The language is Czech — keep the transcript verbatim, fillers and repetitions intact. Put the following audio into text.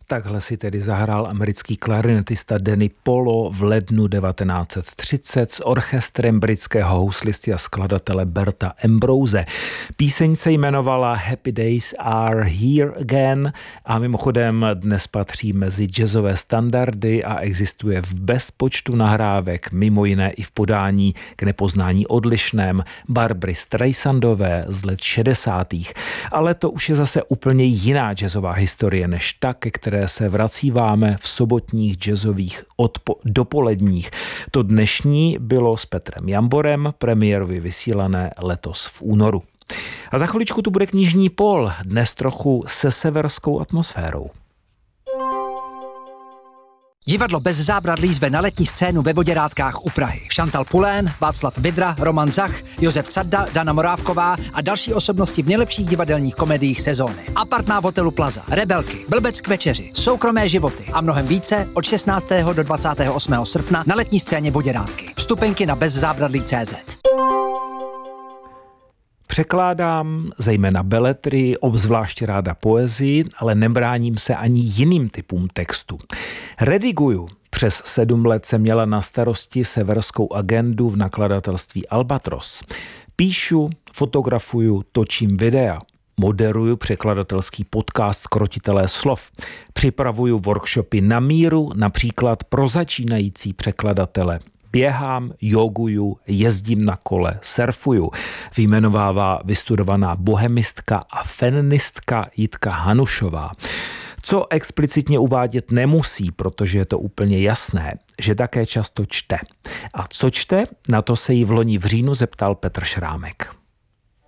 Takhle si tedy zahrál americký klarinetista Danny Polo v lednu devatenáct set třicet s orchestrem britského houslisty a skladatele Berta Ambrose. Píseň se jmenovala Happy Days Are Here Again a mimochodem dnes patří mezi jazzové standardy a existuje v bezpočtu nahrávek, mimo jiné i v podání k nepoznání odlišném Barbry Streisandové z let šedesátých. Ale to už je zase úplně jiná jazzová historie než ta, ke které se vracíváme v sobotních jazzových odpo- dopoledních. To dnešní bylo s Petrem Jamborem, premiérově vysílané letos v únoru. A za chviličku tu bude knižní pol, dnes trochu se severskou atmosférou. Divadlo Bez zábradlí zve na letní scénu ve Voděrádkách u Prahy. Šantal Pulén, Václav Vidra, Roman Zach, Josef Cadda, Dana Morávková a další osobnosti v nejlepších divadelních komediích sezóny. Apartmá v hotelu Plaza, Rebelky, Blbec k večeři, Soukromé životy a mnohem více od šestnáctého do dvacátého osmého srpna na letní scéně Voděrádky. Vstupenky na bezzábradlí tečka cé zet. Překládám zejména beletry, obzvláště ráda poezii, ale nebráním se ani jiným typům textu. Rediguju. Přes sedm let jsem měla na starosti severskou agendu v nakladatelství Albatros. Píšu, fotografuju, točím videa. Moderuju překladatelský podcast Krotitelé slov. Připravuju workshopy na míru, například pro začínající překladatele. Běhám, joguju, jezdím na kole, surfuju, vyjmenovává vystudovaná bohemistka a feministka Jitka Hanušová. Co explicitně uvádět nemusí, protože je to úplně jasné, že také často čte. A co čte, na to se jí v loni v říjnu zeptal Petr Šrámek.